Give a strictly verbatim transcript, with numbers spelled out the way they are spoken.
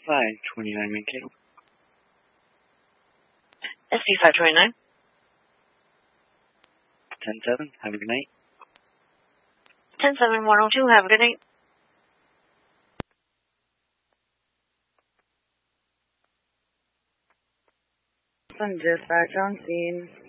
five twenty-nine Mankato. S C five twenty-nine. ten seven, have a good night. ten seven one oh two, have a good night. Dispatch on scene.